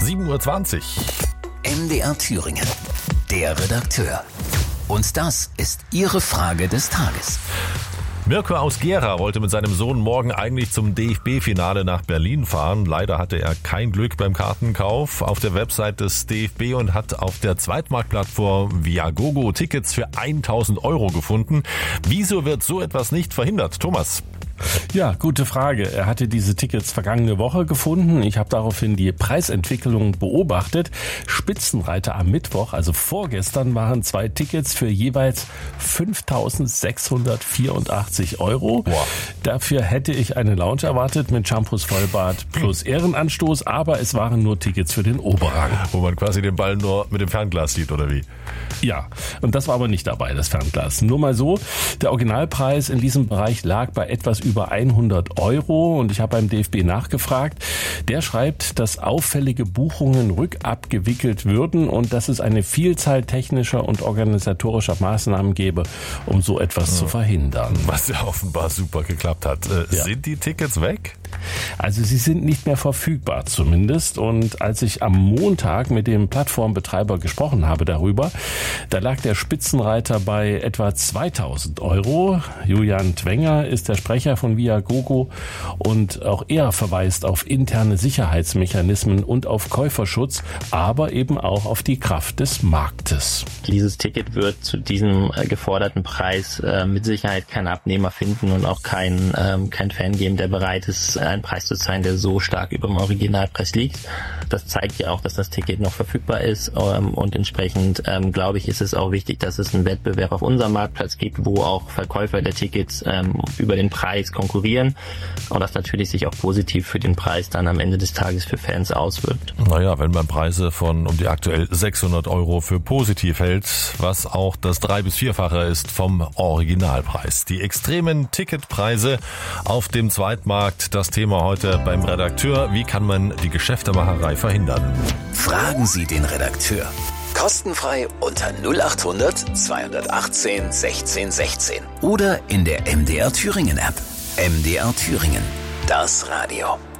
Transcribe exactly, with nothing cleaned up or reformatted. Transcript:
sieben Uhr zwanzig. M D R Thüringen, der Redakteur. Und das ist Ihre Frage des Tages. Mirko aus Gera wollte mit seinem Sohn morgen eigentlich zum D F B-Finale nach Berlin fahren. Leider hatte er kein Glück beim Kartenkauf auf der Website des D F B und hat auf der Zweitmarktplattform Viagogo Tickets für tausend Euro gefunden. Wieso wird so etwas nicht verhindert? Thomas? Ja, gute Frage. Er hatte diese Tickets vergangene Woche gefunden. Ich habe daraufhin die Preisentwicklung beobachtet. Spitzenreiter am Mittwoch, also vorgestern, waren zwei Tickets für jeweils fünftausendsechshundertvierundachtzig Euro. Boah. Dafür hätte ich eine Lounge erwartet mit Shampoos Vollbad plus Ehrenanstoß, aber es waren nur Tickets für den Oberrang. Wo man quasi den Ball nur mit dem Fernglas sieht, oder wie? Ja, und das war aber nicht dabei, das Fernglas. Nur mal so, der Originalpreis in diesem Bereich lag bei etwas über hundert Euro und ich habe beim D F B nachgefragt. Der schreibt, dass auffällige Buchungen rückabgewickelt würden und dass es eine Vielzahl technischer und organisatorischer Maßnahmen gäbe, um so etwas ja. zu verhindern. Was ja offenbar super geklappt hat. Äh, ja. Sind die Tickets weg? Also sie sind nicht mehr verfügbar zumindest, und als ich am Montag mit dem Plattformbetreiber gesprochen habe darüber, da lag der Spitzenreiter bei etwa zweitausend Euro. Julian Twenger ist der Sprecher von Viagogo und auch er verweist auf interne Sicherheitsmechanismen und auf Käuferschutz, aber eben auch auf die Kraft des Marktes. Dieses Ticket wird zu diesem geforderten Preis äh, mit Sicherheit keinen Abnehmer finden und auch kein, ähm, kein Fan geben, der bereit ist, einen Preis zu zahlen, der so stark über dem Originalpreis liegt. Das zeigt ja auch, dass das Ticket noch verfügbar ist, ähm, und entsprechend ähm, glaube ich, ist es auch wichtig, dass es einen Wettbewerb auf unserem Marktplatz gibt, wo auch Verkäufer der Tickets ähm, über den Preis konkurrieren und das natürlich sich auch positiv für den Preis dann am Ende des Tages für Fans auswirkt. Naja, wenn man Preise von um die aktuell sechshundert Euro für positiv hält, was auch das drei- bis vierfache ist vom Originalpreis. Die extremen Ticketpreise auf dem Zweitmarkt, das Thema heute beim Redakteur. Wie kann man die Geschäftemacherei verhindern? Fragen Sie den Redakteur. Kostenfrei unter null acht hundert zweihundertachtzehn sechzehn sechzehn oder in der M D R Thüringen App. M D R Thüringen, das Radio.